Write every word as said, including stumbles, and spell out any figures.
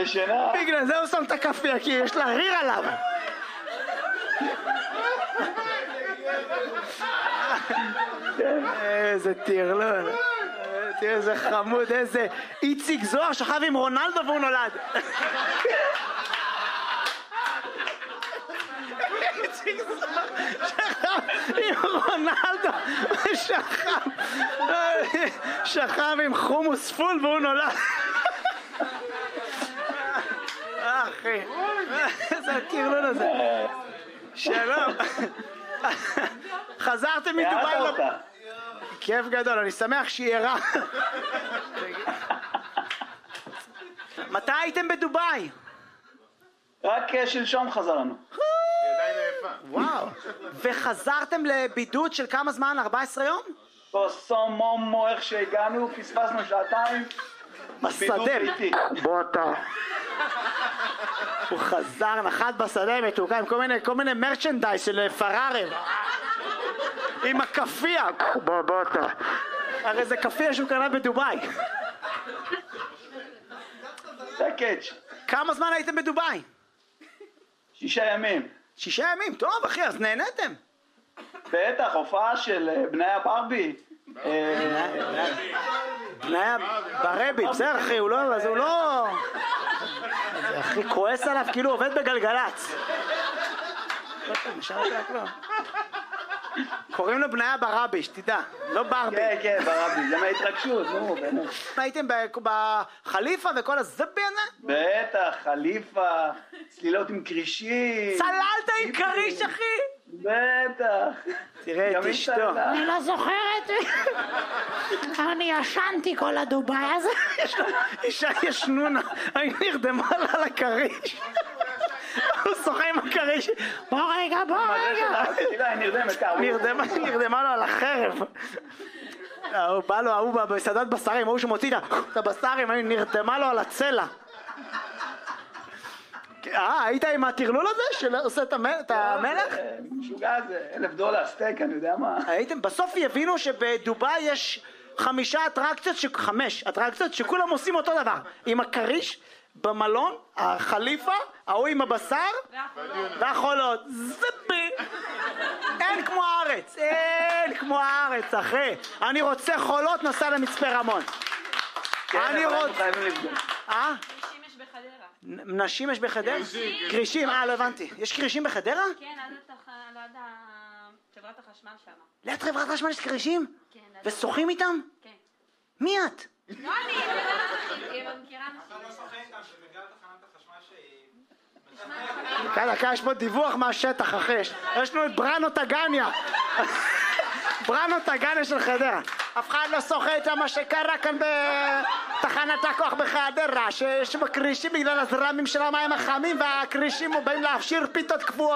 ישנה. בגלל זה הוא שם את הכפייה, כי יש לה ריר עליו. איזה טרלול. תראה איזה חמוד, איזה איציק זוהר שכב עם רונלדו והוא נולד. איציק זוהר שכב עם רונלדו ושכב שכב עם חומוס פול והוא נולד. אחי, איזה הטרלול הזה. שלום. חזרתם מדובאי יאללה אותה. כיף גדול, אני שמח שהיא ערה. מתי הייתם בדובאי? רק שלשום חזרנו. וואו. וחזרתם לבידוד של כמה זמן? ארבעה עשר יום? בסו מומו, איך שהגענו, פספסנו שעתיים. בשדה. בוא אתה. הוא חזר, נחת בשדה מתוקה עם כל מיני, כל מיני מרצ'נדייז של פרארי. עם הכפייה. בוא, בוא אתה. הרי זה כפייה שהוא קנה בדובאי. זה הקאץ'. כמה זמן הייתם בדובאי? שישה ימים. שישה ימים, טוב אחי, אז נהנתם. בטח, הופעה של בניה ברבי. בניה ברבי, בסדר אחי, הוא לא, אז הוא לא... אחי, כועס עליו כאילו עובד בגלגלץ. קוראים לו בניה ברבי, שתדע, לא ברבי. כן, כן, ברבי, זה מההתרגשות, נו, באמת. הייתם בחליפה וכל הזבי הזה? בטח, חליפה, צלילות עם קרישים. צללת עם קריש, אחי? בטח. תראה את אשתו. אני לא זוכרת. אני ישנתי כל הדובאי הזה. אישה ישנונה, אני נרדמה לה על הקריש. הוא שוחה עם הקריש. בוא רגע, בוא רגע. תראה, היא נרדמת ככה. נרדמה לו על החרב. הוא בא לו, הוא בסעדת בשרים, הוא שמוציא את הבשרים, נרדמה לו על הצלע. אה, היית עם הטרלול הזה שעושה את המלך? משוגע זה, אלף דולר, סטייק, אני יודע מה. הייתם, בסוף יבינו שבדובאי יש חמישה אטרקציות, חמש אטרקציות שכולם עושים אותו דבר. עם הקריש, במלון, החליפה, ההוא עם הבשר, והחולות. זבי! אין כמו הארץ, אין כמו הארץ, אחי. אני רוצה חולות, נסע למצפה רמון. אני רוצה... אה? נשים יש בחדרה? קרישים, אה, לא הבנתי. יש קרישים בחדרה? כן, ליד חברת החשמל שם. ליד חברת החשמל יש קרישים? כן. ושוחים איתם? כן. מי את? לא אני, אני מכירה אנשים. אתה לא שוחה איתם, שבגלל תחנת החשמל שהיא... כאן, דקה, יש פה דיווח מהשטח, אחי. יש לנו את בראנו טגניה. בראנו טגניה של חדרה. אף אחד לא שוחה איתם מה שקרה כאן בתחנת הכוח בחדרה, שיש בקרישים בגלל הזרמים של המים החמים, והקרישים באים להפשיר פיתות קפואות.